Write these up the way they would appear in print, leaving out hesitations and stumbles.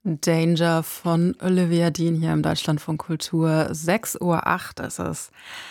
Danger von Olivia Dean hier im Deutschlandfunk Kultur. 6:08 Uhr ist es.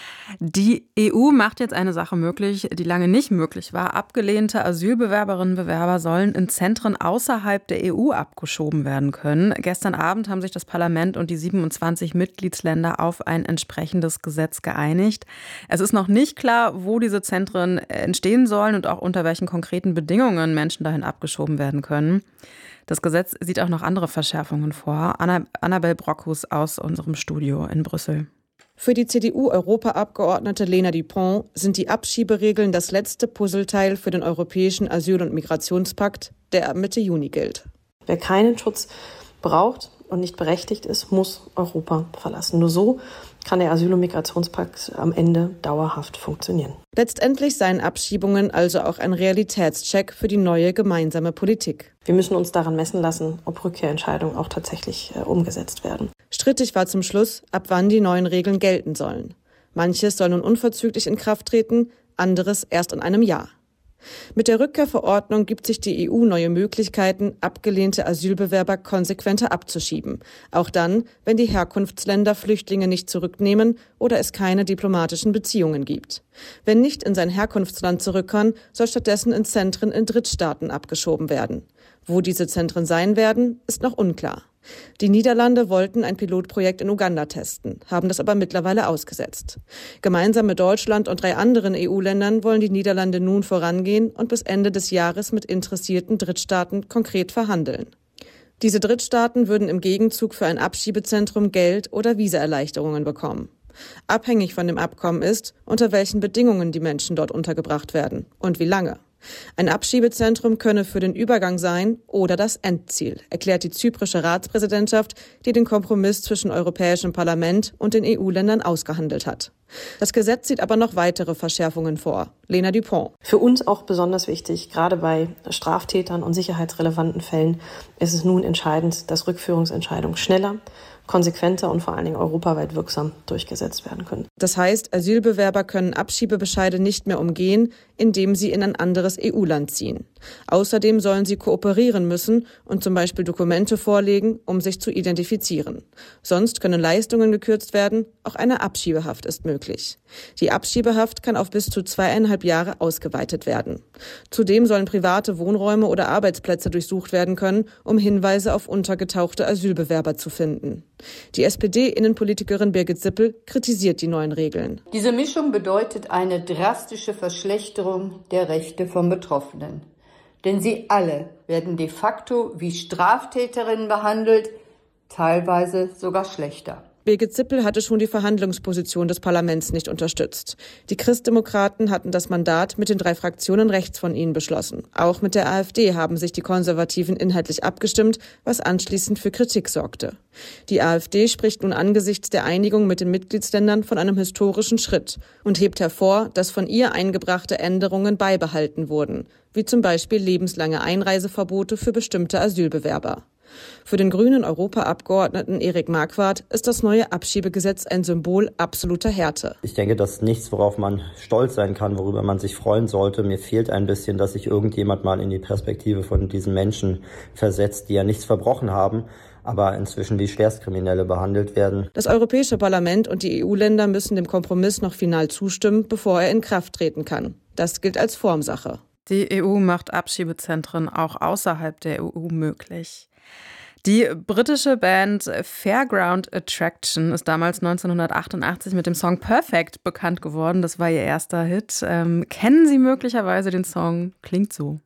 Die EU macht jetzt eine Sache möglich, die lange nicht möglich war. Abgelehnte Asylbewerberinnen und Bewerber sollen in Zentren außerhalb der EU abgeschoben werden können. Gestern Abend haben sich das Parlament und die 27 Mitgliedsländer auf ein entsprechendes Gesetz geeinigt. Es ist noch nicht klar, wo diese Zentren entstehen sollen und auch unter welchen konkreten Bedingungen Menschen dahin abgeschoben werden können. Das Gesetz sieht auch noch andere Verschärfungen vor. Annabel Brockhus aus unserem Studio in Brüssel. Für die CDU-Europaabgeordnete Lena Dupont sind die Abschieberegeln das letzte Puzzleteil für den Europäischen Asyl- und Migrationspakt, der ab Mitte Juni gilt. Wer keinen Schutz braucht und nicht berechtigt ist, muss Europa verlassen. Nur so kann der Asyl- und Migrationspakt am Ende dauerhaft funktionieren. Letztendlich seien Abschiebungen also auch ein Realitätscheck für die neue gemeinsame Politik. Wir müssen uns daran messen lassen, ob Rückkehrentscheidungen auch tatsächlich umgesetzt werden. Strittig war zum Schluss, ab wann die neuen Regeln gelten sollen. Manches soll nun unverzüglich in Kraft treten, anderes erst in einem Jahr. Mit der Rückkehrverordnung gibt sich die EU neue Möglichkeiten, abgelehnte Asylbewerber konsequenter abzuschieben. Auch dann, wenn die Herkunftsländer Flüchtlinge nicht zurücknehmen oder es keine diplomatischen Beziehungen gibt. Wer nicht in sein Herkunftsland zurück kann, soll stattdessen in Zentren in Drittstaaten abgeschoben werden. Wo diese Zentren sein werden, ist noch unklar. Die Niederlande wollten ein Pilotprojekt in Uganda testen, haben das aber mittlerweile ausgesetzt. Gemeinsam mit Deutschland und 3 anderen EU-Ländern wollen die Niederlande nun vorangehen und bis Ende des Jahres mit interessierten Drittstaaten konkret verhandeln. Diese Drittstaaten würden im Gegenzug für ein Abschiebezentrum Geld oder Visaerleichterungen bekommen. Abhängig von dem Abkommen ist, unter welchen Bedingungen die Menschen dort untergebracht werden und wie lange. Ein Abschiebezentrum könne für den Übergang sein oder das Endziel, erklärt die zyprische Ratspräsidentschaft, die den Kompromiss zwischen Europäischem Parlament und den EU-Ländern ausgehandelt hat. Das Gesetz sieht aber noch weitere Verschärfungen vor. Lena Dupont. Für uns auch besonders wichtig, gerade bei Straftätern und sicherheitsrelevanten Fällen, ist es nun entscheidend, dass Rückführungsentscheidungen schneller, konsequenter und vor allen Dingen europaweit wirksam durchgesetzt werden können. Das heißt, Asylbewerber können Abschiebebescheide nicht mehr umgehen, indem sie in ein anderes EU-Land ziehen. Außerdem sollen sie kooperieren müssen und zum Beispiel Dokumente vorlegen, um sich zu identifizieren. Sonst können Leistungen gekürzt werden, auch eine Abschiebehaft ist möglich. Die Abschiebehaft kann auf bis zu 2,5 Jahre ausgeweitet werden. Zudem sollen private Wohnräume oder Arbeitsplätze durchsucht werden können, um Hinweise auf untergetauchte Asylbewerber zu finden. Die SPD-Innenpolitikerin Birgit Sippel kritisiert die neuen Regeln. Diese Mischung bedeutet eine drastische Verschlechterung der Rechte von Betroffenen. Denn sie alle werden de facto wie Straftäterinnen behandelt, teilweise sogar schlechter. Birgit Sippel hatte schon die Verhandlungsposition des Parlaments nicht unterstützt. Die Christdemokraten hatten das Mandat mit den 3 Fraktionen rechts von ihnen beschlossen. Auch mit der AfD haben sich die Konservativen inhaltlich abgestimmt, was anschließend für Kritik sorgte. Die AfD spricht nun angesichts der Einigung mit den Mitgliedsländern von einem historischen Schritt und hebt hervor, dass von ihr eingebrachte Änderungen beibehalten wurden, wie zum Beispiel lebenslange Einreiseverbote für bestimmte Asylbewerber. Für den grünen Europaabgeordneten Erik Marquardt ist das neue Abschiebegesetz ein Symbol absoluter Härte. Ich denke, das ist nichts, worauf man stolz sein kann, worüber man sich freuen sollte. Mir fehlt ein bisschen, dass sich irgendjemand mal in die Perspektive von diesen Menschen versetzt, die ja nichts verbrochen haben, aber inzwischen wie Schwerstkriminelle behandelt werden. Das Europäische Parlament und die EU-Länder müssen dem Kompromiss noch final zustimmen, bevor er in Kraft treten kann. Das gilt als Formsache. Die EU macht Abschiebezentren auch außerhalb der EU möglich. Die britische Band Fairground Attraction ist damals 1988 mit dem Song Perfect bekannt geworden. Das war ihr erster Hit. Kennen Sie möglicherweise den Song? Klingt so.